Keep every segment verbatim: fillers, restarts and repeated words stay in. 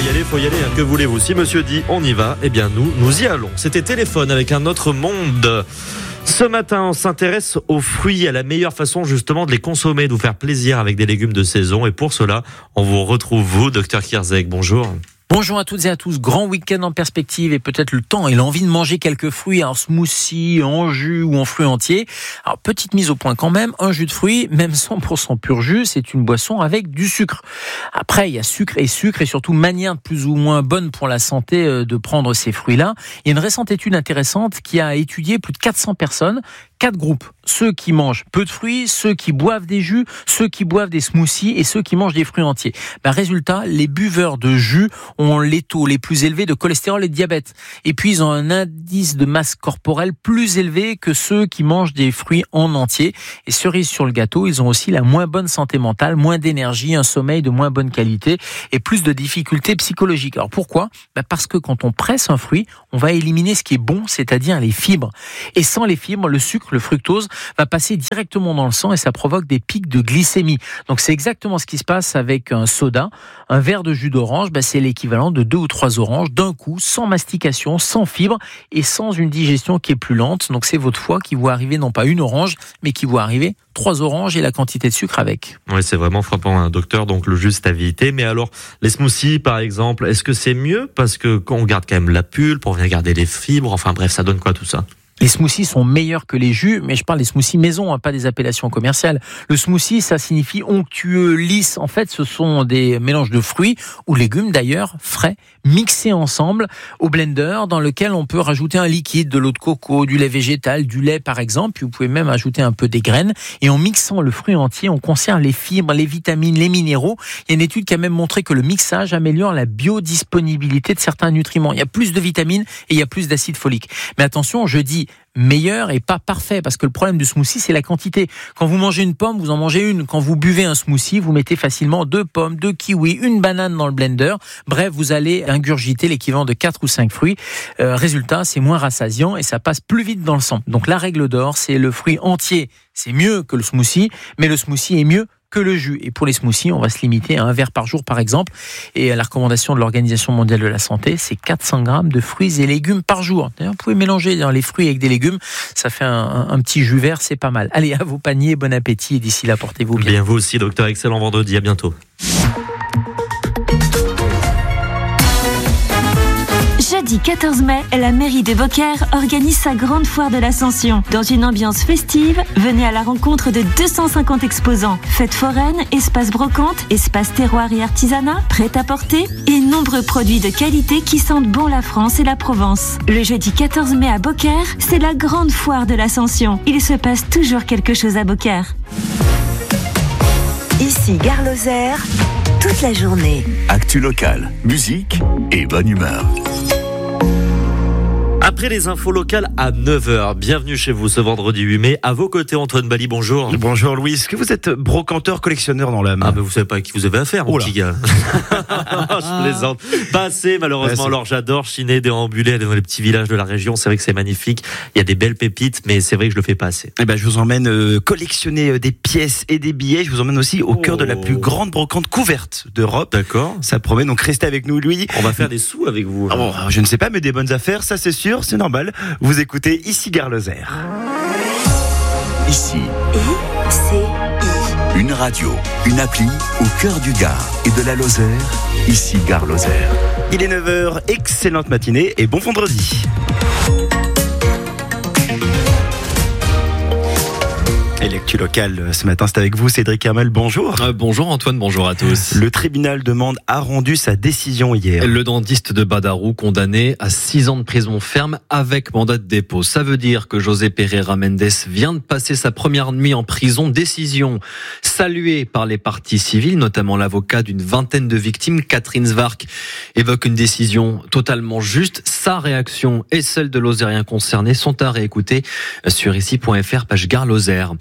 y aller, faut y aller. Que voulez-vous? Si monsieur dit on y va, eh bien nous, nous y allons. C'était Téléphone avec un autre monde. Ce matin, on s'intéresse aux fruits, à la meilleure façon justement de les consommer, de vous faire plaisir avec des légumes de saison. Et pour cela, on vous retrouve vous, docteur Kierzek. Bonjour. Bonjour à toutes et à tous, grand week-end en perspective et peut-être le temps et l'envie de manger quelques fruits en smoothie, en jus ou en fruits entiers. Alors petite mise au point quand même, un jus de fruits, même cent pour cent pur jus, c'est une boisson avec du sucre. Après il y a sucre et sucre et surtout manière plus ou moins bonne pour la santé de prendre ces fruits-là. Il y a une récente étude intéressante qui a étudié plus de quatre cents personnes, quatre groupes, ceux qui mangent peu de fruits, ceux qui boivent des jus, ceux qui boivent des smoothies et ceux qui mangent des fruits entiers. Ben, résultat, les buveurs de jus ont les taux les plus élevés de cholestérol et de diabète. Et puis, ils ont un indice de masse corporelle plus élevé que ceux qui mangent des fruits en entier. Et cerise sur le gâteau, ils ont aussi la moins bonne santé mentale, moins d'énergie, un sommeil de moins bonne qualité et plus de difficultés psychologiques. Alors pourquoi ? Ben parce que quand on presse un fruit, on va éliminer ce qui est bon, c'est-à-dire les fibres. Et sans les fibres, le sucre, le fructose, va passer directement dans le sang et ça provoque des pics de glycémie. Donc c'est exactement ce qui se passe avec un soda. Un verre de jus d'orange, ben c'est l'équivalent de deux ou trois oranges d'un coup, sans mastication, sans fibres et sans une digestion qui est plus lente. Donc c'est votre foie qui voit arriver non pas une orange, mais qui voit arriver trois oranges et la quantité de sucre avec. Oui, c'est vraiment frappant, hein, docteur. Donc le jus, c'est à éviter. Mais alors, les smoothies, par exemple, est-ce que c'est mieux? Parce que quand on garde quand même la pulpe, on vient garder les fibres. Enfin bref, ça donne quoi tout ça? Les smoothies sont meilleurs que les jus, mais je parle des smoothies maison, hein, pas des appellations commerciales. Le smoothie, ça signifie onctueux, lisse. En fait, ce sont des mélanges de fruits ou légumes d'ailleurs, frais, mixés ensemble au blender, dans lequel on peut rajouter un liquide, de l'eau de coco, du lait végétal, du lait par exemple, puis vous pouvez même ajouter un peu des graines. Et en mixant le fruit entier, on conserve les fibres, les vitamines, les minéraux. Il y a une étude qui a même montré que le mixage améliore la biodisponibilité de certains nutriments. Il y a plus de vitamines et il y a plus d'acide folique. Mais attention, je dis meilleur et pas parfait, parce que le problème du smoothie, c'est la quantité. Quand vous mangez une pomme, vous en mangez une. Quand vous buvez un smoothie, vous mettez facilement deux pommes, deux kiwis, une banane dans le blender. Bref, vous allez ingurgiter l'équivalent de quatre ou cinq fruits. Euh, résultat, c'est moins rassasiant et ça passe plus vite dans le sang. Donc la règle d'or, c'est le fruit entier. C'est mieux que le smoothie, mais le smoothie est mieux que le jus. Et pour les smoothies, on va se limiter à un verre par jour, par exemple. Et la recommandation de l'Organisation mondiale de la santé, c'est quatre cents grammes de fruits et légumes par jour. D'ailleurs, vous pouvez mélanger les fruits avec des légumes. Ça fait un, un, un petit jus vert, c'est pas mal. Allez, à vos paniers, bon appétit. Et d'ici là, portez-vous bien. Bien, vous aussi, docteur. Excellent vendredi. À bientôt. Jeudi quatorze mai, la mairie de Beaucaire organise sa grande foire de l'Ascension. Dans une ambiance festive, venez à la rencontre de deux cent cinquante exposants. Fêtes foraines, espace brocante, espace terroir et artisanat, prêt-à-porter et nombreux produits de qualité qui sentent bon la France et la Provence. Le jeudi quatorze mai à Beaucaire, c'est la grande foire de l'Ascension. Il se passe toujours quelque chose à Beaucaire. Ici Gare Lozère, toute la journée. Actu locale, musique et bonne humeur. Après les infos locales à neuf heures, bienvenue chez vous ce vendredi huit mai. À vos côtés, Antoine Bali, bonjour. Bonjour Louis, est-ce que vous êtes brocanteur collectionneur dans l'âme? Ah mais vous savez pas à qui vous avez affaire, mon oh petit gars. Je plaisante. Pas assez, malheureusement. Ouais, alors j'adore chiner, déambuler, aller dans les petits villages de la région. C'est vrai que c'est magnifique. Il y a des belles pépites, mais c'est vrai que je le fais pas assez. Eh ben, je vous emmène euh, collectionner euh, des pièces et des billets. Je vous emmène aussi au oh. cœur de la plus grande brocante couverte d'Europe. D'accord. Ça promet, donc restez avec nous, Louis. On va faire des sous avec vous. Ah bon, je ne sais pas, mais des bonnes affaires, ça c'est sûr, c'est normal. Vous écoutez Ici Gare Lozère. Ici. I C I. Une radio, une appli au cœur du Gard et de la Lozère. Ici Gare Lozère. Il est neuf heures, excellente matinée et bon vendredi. Et l'actu locale ce matin, c'est avec vous, Cédric Hermel, bonjour. Euh, bonjour Antoine, bonjour à tous. Le tribunal de Mende a rendu sa décision hier. Le dentiste de Badarou condamné à six ans de prison ferme avec mandat de dépôt. Ça veut dire que José Pereira Mendes vient de passer sa première nuit en prison. Décision saluée par les parties civiles, notamment l'avocat d'une vingtaine de victimes, Catherine Zwark, évoque une décision totalement juste. Sa réaction et celle de l'Ozérien concerné sont à réécouter sur ici point f r, page Gare Lozère.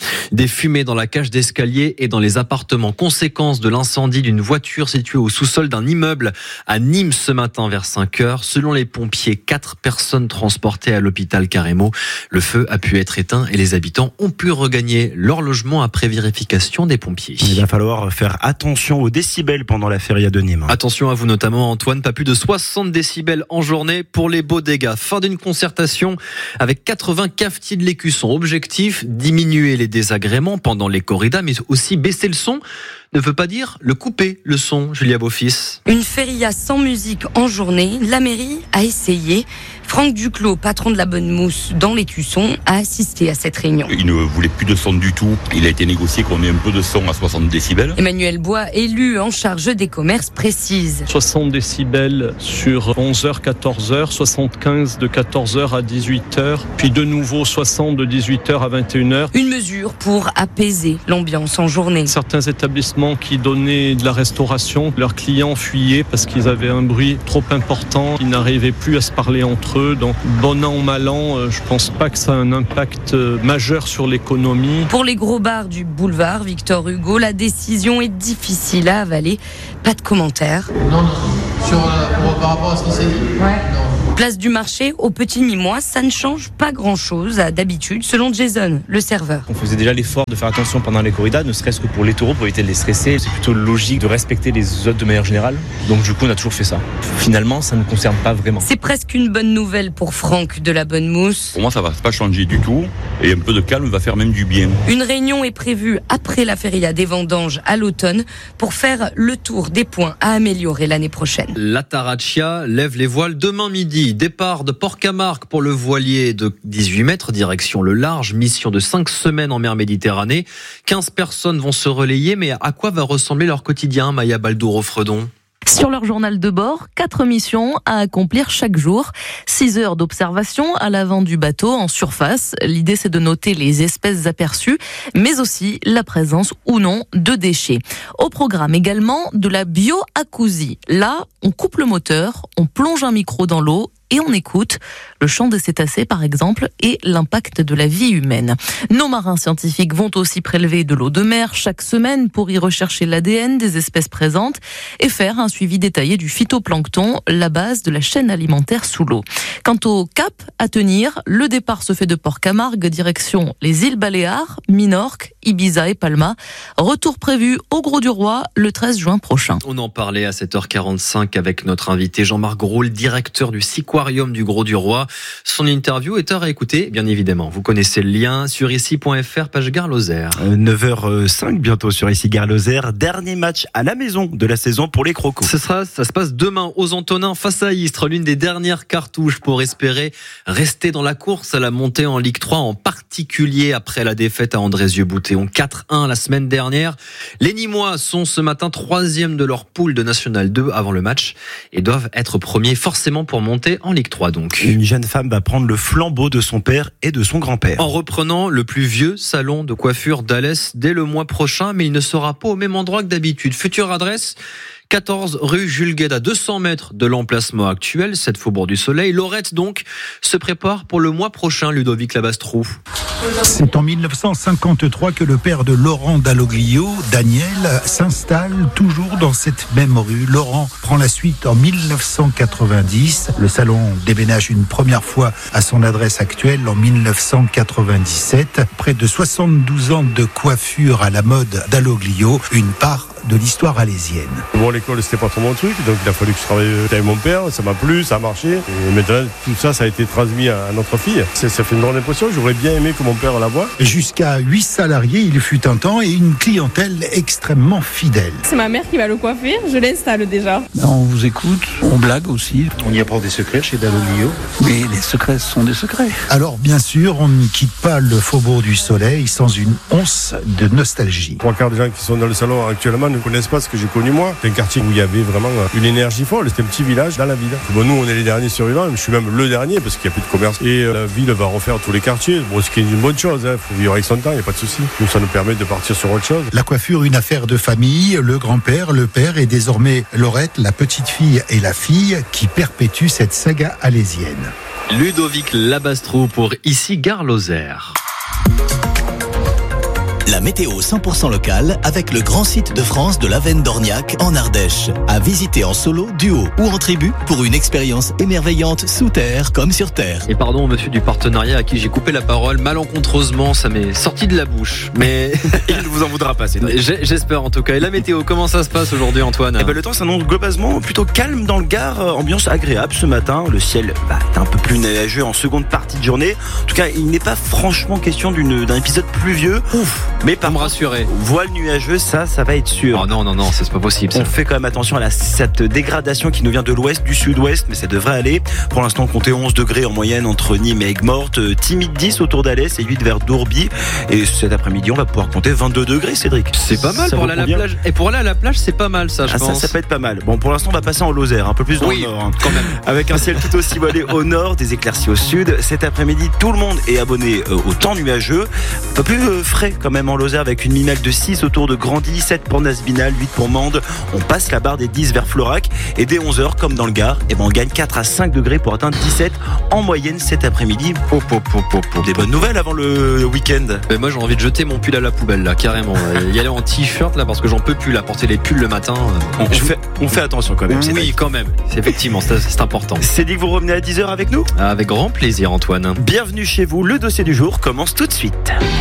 Des fumées dans la cage d'escalier et dans les appartements. Conséquence de l'incendie d'une voiture située au sous-sol d'un immeuble à Nîmes ce matin vers cinq heures. Selon les pompiers, quatre personnes transportées à l'hôpital Carremo. Le feu a pu être éteint et les habitants ont pu regagner leur logement après vérification des pompiers. Il va falloir faire attention aux décibels pendant la feria de Nîmes. Attention à vous notamment Antoine, pas plus de soixante décibels en journée pour les beaux dégâts. Fin d'une concertation avec quatre-vingts cafetiers de l'Écusson. Objectif, diminuer les désagréments pendant les corridas, mais aussi baisser le son. Ne veut pas dire le couper, le son, Julia Beaufils. Une feria sans musique en journée, la mairie a essayé. Franck Duclos, patron de la Bonne Mousse dans l'Écusson, a assisté à cette réunion. Il ne voulait plus de son du tout. Il a été négocié qu'on met un peu de son à soixante décibels. Emmanuel Bois, élu en charge des commerces, précise. soixante décibels sur onze heures, quatorze heures, soixante-quinze de quatorze heures à dix-huit heures, puis de nouveau soixante de dix-huit heures à vingt et une heures. Une mesure pour apaiser l'ambiance en journée. Certains établissements qui donnaient de la restauration, leurs clients fuyaient parce qu'ils avaient un bruit trop important, ils n'arrivaient plus à se parler entre eux. Donc, bon an, mal an, je pense pas que ça a un impact majeur sur l'économie. Pour les gros bars du boulevard Victor Hugo, la décision est difficile à avaler. Pas de commentaires. Non, non. Sur, euh, par rapport à ce qui s'est dit. Ouais. Non. Place du marché au Petit Nîmois, ça ne change pas grand-chose à d'habitude, selon Jason, le serveur. On faisait déjà l'effort de faire attention pendant les corridas, ne serait-ce que pour les taureaux, pour éviter de les stresser. C'est plutôt logique de respecter les autres de manière générale. Donc du coup, on a toujours fait ça. Finalement, ça ne concerne pas vraiment. C'est presque une bonne nouvelle pour Franck de la Bonne Mousse. Pour moi, ça va pas changer du tout. Et un peu de calme va faire même du bien. Une réunion est prévue après la feria des vendanges à l'automne pour faire le tour des points à améliorer l'année prochaine. La Taraccia lève les voiles demain midi. Départ de Port-Camargue pour le voilier de dix-huit mètres, direction le large, mission de cinq semaines en mer Méditerranée. quinze personnes vont se relayer, mais à quoi va ressembler leur quotidien, Maya Baldouro-Fredon ? Sur leur journal de bord, quatre missions à accomplir chaque jour. Six heures d'observation à l'avant du bateau en surface. L'idée, c'est de noter les espèces aperçues, mais aussi la présence ou non de déchets. Au programme également de la bioacousie. Là, on coupe le moteur, on plonge un micro dans l'eau et on écoute le chant des cétacés, par exemple, et l'impact de la vie humaine. Nos marins scientifiques vont aussi prélever de l'eau de mer chaque semaine pour y rechercher l'A D N des espèces présentes et faire un suivi détaillé du phytoplancton, la base de la chaîne alimentaire sous l'eau. Quant au cap à tenir, le départ se fait de Port-Camargue, direction les îles Baléares, Minorque, Ibiza et Palma. Retour prévu au Gros du Roi le treize juin prochain. On en parlait à sept heures quarante-cinq avec notre invité Jean-Marc Gros, directeur du Siquarium du Gros du Roi. Son interview est à réécouter, bien évidemment. Vous connaissez le lien sur ici point f r, page Gare Lozère. neuf heures cinq bientôt sur ici Gare Lozère. Dernier match à la maison de la saison pour les Crocos. Ce sera, ça se passe demain aux Antonins face à Istres, l'une des dernières cartouches pour espérer rester dans la course à la montée en Ligue trois, en particulier après la défaite à Andrézieux-Boutéon quatre un la semaine dernière. Les Nîmois sont ce matin troisième de leur poule de National deux avant le match et doivent être premiers forcément pour monter en Ligue trois donc. Une jeune femme va prendre le flambeau de son père et de son grand-père. En reprenant le plus vieux salon de coiffure d'Alès dès le mois prochain, mais il ne sera pas au même endroit que d'habitude. Future adresse, quatorze rue Jules Guesde, à deux cents mètres de l'emplacement actuel, sept Faubourg du Soleil. Laurette donc se prépare pour le mois prochain, Ludovic Labastrou. C'est en mille neuf cent cinquante-trois que le père de Laurent Dalloglio, Daniel, s'installe toujours dans cette même rue. Laurent prend la suite en mille neuf cent quatre-vingt-dix. Le salon déménage une première fois à son adresse actuelle en mille neuf cent quatre-vingt-dix-sept. Près de soixante-douze ans de coiffure à la mode Dalloglio, une part de l'histoire alésienne. Bon, l'école, c'était pas trop mon truc, donc il a fallu que je travaille avec mon père, ça m'a plu, ça a marché. Et maintenant, tout ça, ça a été transmis à notre fille. Ça, ça fait une grande impression, j'aurais bien aimé que mon père la voie. Jusqu'à huit salariés, il fut un temps, et une clientèle extrêmement fidèle. C'est ma mère qui va le coiffer, je l'installe déjà. On vous écoute, on blague aussi. On y apprend des secrets chez Dalloglio. Mais les secrets sont des secrets. Alors, bien sûr, on ne quitte pas le Faubourg du Soleil sans une once de nostalgie. Trois quarts des gens qui sont dans le salon actuellement ne connaissent pas ce que j'ai connu moi. C'est un quartier où il y avait vraiment une énergie folle. C'était un petit village dans la ville. Bon, nous, on est les derniers survivants. Je suis même le dernier parce qu'il n'y a plus de commerce. Et la ville va refaire tous les quartiers. Bon, ce qui est une bonne chose. Il hein. faut vivre avec son temps, il n'y a pas de souci. Donc ça nous permet de partir sur autre chose. La coiffure, une affaire de famille. Le grand-père, le père et désormais Laurette, la petite fille et la fille qui perpétuent cette saga alésienne. Ludovic Labastrou pour ici Gare Lozère. La météo cent pour cent locale avec le grand site de France de l'Avenne d'Orniac en Ardèche. À visiter en solo, duo ou en tribu pour une expérience émerveillante sous terre comme sur terre. Et pardon au monsieur du partenariat à qui j'ai coupé la parole, malencontreusement ça m'est sorti de la bouche. Mais il ne vous en voudra pas, c'est j'espère en tout cas. Et la météo, comment ça se passe aujourd'hui, Antoine? Eh ben, le temps s'annonce globalement plutôt calme dans le Gard, ambiance agréable ce matin. Le ciel bah, est un peu plus nuageux en seconde partie de journée. En tout cas, il n'est pas franchement question d'une, d'un épisode pluvieux. Ouf, mais par me rassurer. Voile nuageux, ça, ça va être sûr. Oh non, non, non, c'est pas possible. Ça. On fait quand même attention à la, cette dégradation qui nous vient de l'ouest, du sud-ouest, mais ça devrait aller. Pour l'instant, comptez onze degrés en moyenne entre Nîmes et Aigues-Mortes, timide dix autour d'Alès et huit vers Dourby. Et cet après-midi, on va pouvoir compter vingt-deux degrés, Cédric. C'est pas mal ça pour aller à la plage. Et pour aller à la plage, c'est pas mal, ça, je ah, pense. Ça, ça peut être pas mal. Bon, pour l'instant, on va passer en Lozère, un peu plus dans oui, le nord. Hein. Quand même. Avec un ciel tout aussi voilé au nord, des éclaircies au sud. Cet après-midi, tout le monde est abonné euh, au temps nuageux. Un peu plus euh, frais quand même en Lozère, avec une minimale de six autour de Grandy, sept pour Nasbinal, huit pour Mende. On passe la barre des dix vers Florac. Et dès onze heures, comme dans le Gard, eh ben, on gagne quatre à cinq degrés pour atteindre dix-sept en moyenne cet après-midi. Oh, oh, oh, oh, oh, des bonnes nouvelles avant le week-end. Mais moi, j'ai envie de jeter mon pull à la poubelle, là, carrément. Y aller en t-shirt, là, parce que j'en peux plus, là, porter les pulls le matin. On, on, fait, on fait attention quand même. Oui, c'est quand même. C'est effectivement, c'est, c'est important. C'est dit que vous revenez à dix heures avec nous? Avec grand plaisir, Antoine. Bienvenue chez vous. Le dossier du jour commence tout de suite.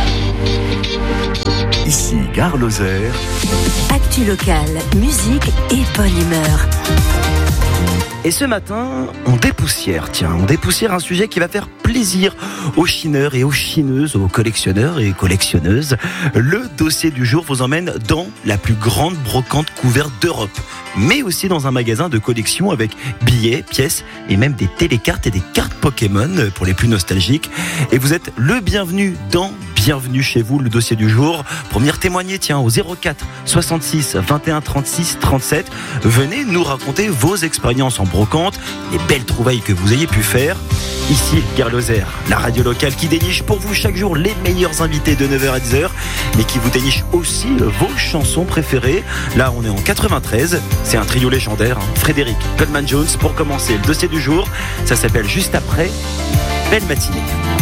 Ici, Gare Lozère. Actu locale, musique et bonne humeur. Et ce matin, on dépoussière, tiens, on dépoussière un sujet qui va faire plaisir aux chineurs et aux chineuses, aux collectionneurs et collectionneuses. Le dossier du jour vous emmène dans la plus grande brocante couverte d'Europe, mais aussi dans un magasin de collection avec billets, pièces et même des télécartes et des cartes Pokémon pour les plus nostalgiques. Et vous êtes le bienvenu dans Bienvenue chez vous, le dossier du jour. Pour venir témoigner, tiens, au zéro quatre soixante-six vingt et un trente-six trente-sept. Venez nous raconter vos expériences en brocante, les belles trouvailles que vous ayez pu faire. Ici, Gare Lozère, la radio locale qui déniche pour vous chaque jour les meilleurs invités de neuf heures à dix heures, mais qui vous déniche aussi vos chansons préférées. Là, on est en quatre-vingt-treize. C'est un trio légendaire, hein. Frédéric Goldman Jones pour commencer le dossier du jour. Ça s'appelle Juste après. Belle matinée.